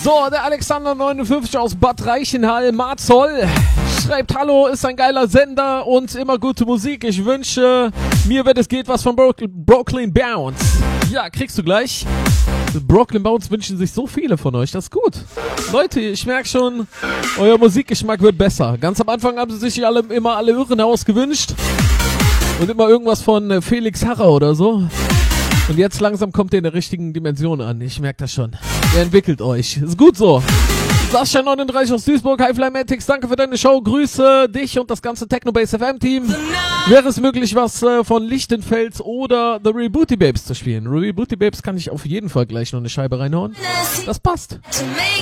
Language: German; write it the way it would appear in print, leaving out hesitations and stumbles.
So, der Alexander59 aus Bad Reichenhall, Marzoll, schreibt: Hallo, ist ein geiler Sender und immer gute Musik. Ich wünsche mir, wenn es geht, was von Brooklyn Bounce. Ja, kriegst du gleich. Brooklyn Bounce wünschen sich so viele von euch, das ist gut. Leute, ich merke schon, euer Musikgeschmack wird besser. Ganz am Anfang haben sie sich immer alle Irrenhaus gewünscht und immer irgendwas von Felix Harrer oder so. Und jetzt langsam kommt ihr in der richtigen Dimension an. Ich merke das schon. Ihr entwickelt euch. Ist gut so. Sascha39 aus Duisburg, Highflymatics, danke für deine Show. Grüße dich und das ganze Technobase FM Team. Wäre es möglich, was von Lichtenfels oder The Rebooty Babes zu spielen? Rebooty Babes kann ich auf jeden Fall gleich noch eine Scheibe reinhauen. Das passt.